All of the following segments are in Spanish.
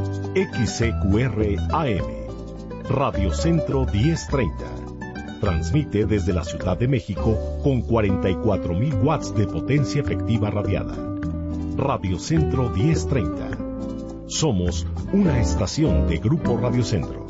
XCQR AM, Radio Centro 1030. Transmite desde la Ciudad de México con 44.000 watts de potencia efectiva radiada. Radio Centro 1030. Somos una estación de Grupo Radio Centro.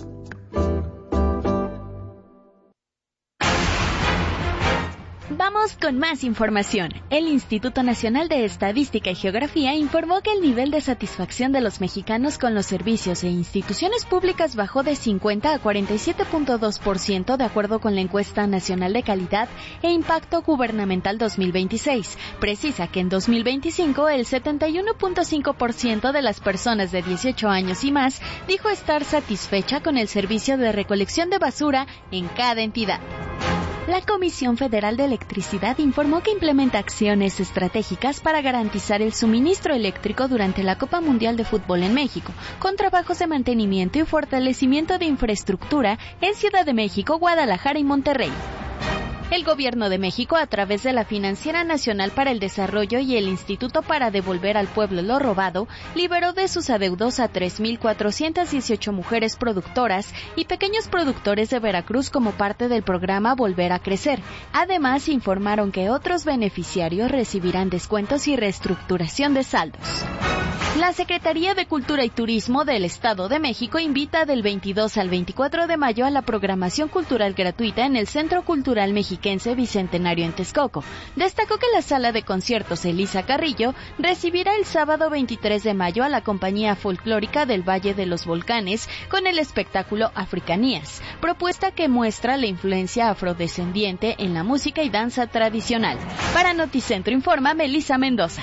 Vamos con más información. El Instituto Nacional de Estadística y Geografía informó que el nivel de satisfacción de los mexicanos con los servicios e instituciones públicas bajó de 50 a 47.2% de acuerdo con la Encuesta Nacional de Calidad e Impacto Gubernamental 2026. Precisa que en 2025 el 71.5% de las personas de 18 años y más dijo estar satisfecha con el servicio de recolección de basura en cada entidad. La Comisión Federal de Electricidad informó que implementa acciones estratégicas para garantizar el suministro eléctrico durante la Copa Mundial de Fútbol en México, con trabajos de mantenimiento y fortalecimiento de infraestructura en Ciudad de México, Guadalajara y Monterrey. El Gobierno de México, a través de la Financiera Nacional para el Desarrollo y el Instituto para Devolver al Pueblo lo Robado, liberó de sus adeudos a 3.418 mujeres productoras y pequeños productores de Veracruz como parte del programa Volver a Crecer. Además, informaron que otros beneficiarios recibirán descuentos y reestructuración de saldos. La Secretaría de Cultura y Turismo del Estado de México invita del 22 al 24 de mayo a la programación cultural gratuita en el Centro Cultural Mexiquense Bicentenario en Texcoco. Destacó que la sala de conciertos Elisa Carrillo recibirá el sábado 23 de mayo a la compañía folclórica del Valle de los Volcanes con el espectáculo Africanías, propuesta que muestra la influencia afrodescendiente en la música y danza tradicional. Para Noticentro informa Melissa Mendoza.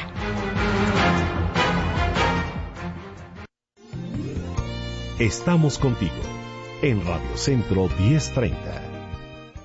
Estamos contigo en Radio Centro 1030.